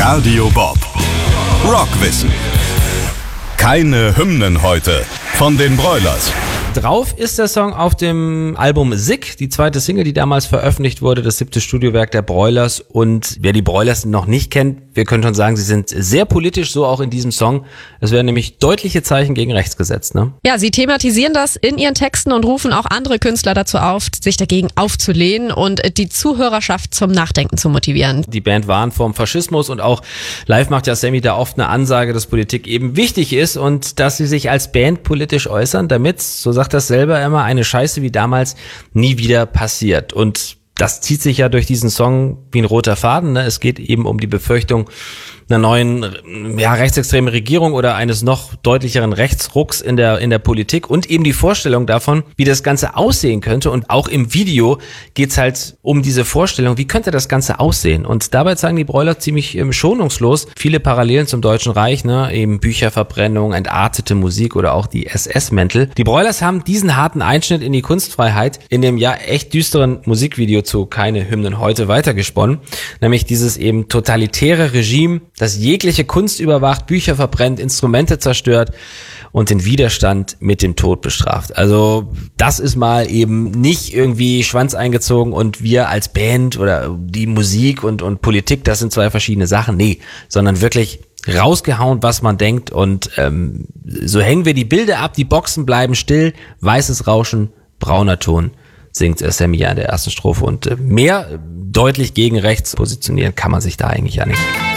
Radio Bob. Rockwissen. Keine Hymnen heute von den Broilers. Drauf ist der Song auf dem Album Sick, die zweite Single, die damals veröffentlicht wurde, das 7. Studiowerk der Broilers. Und wer die Broilers noch nicht kennt, wir können schon sagen, sie sind sehr politisch, so auch in diesem Song. Es werden nämlich deutliche Zeichen gegen rechts gesetzt, ne? Ja, sie thematisieren das in ihren Texten und rufen auch andere Künstler dazu auf, sich dagegen aufzulehnen und die Zuhörerschaft zum Nachdenken zu motivieren. Die Band warnt vorm Faschismus und auch live macht ja Sammy da oft eine Ansage, dass Politik eben wichtig ist und dass sie sich als Band politisch äußern, damit, so sagt das selber immer, eine Scheiße wie damals nie wieder passiert. Und das zieht sich ja durch diesen Song wie ein roter Faden, ne? Es geht eben um die Befürchtung einer neuen, rechtsextremen Regierung oder eines noch deutlicheren Rechtsrucks in der Politik und eben die Vorstellung davon, wie das Ganze aussehen könnte. Und auch im Video geht's halt um diese Vorstellung, wie könnte das Ganze aussehen? Und dabei zeigen die Broilers ziemlich schonungslos viele Parallelen zum Deutschen Reich, ne? Eben Bücherverbrennung, entartete Musik oder auch die SS-Mäntel. Die Broilers haben diesen harten Einschnitt in die Kunstfreiheit in dem ja echt düsteren Musikvideo zu Keine Hymnen heute weitergesponnen, nämlich dieses eben totalitäre Regime, das jegliche Kunst überwacht, Bücher verbrennt, Instrumente zerstört und den Widerstand mit dem Tod bestraft. Also das ist mal eben nicht irgendwie Schwanz eingezogen und wir als Band oder die Musik und Politik, das sind zwei verschiedene Sachen. Nee, sondern wirklich rausgehauen, was man denkt und so hängen wir die Bilder ab, die Boxen bleiben still, weißes Rauschen, brauner Ton, singt Sammy ja in der ersten Strophe und mehr deutlich gegen rechts positionieren kann man sich da eigentlich ja nicht.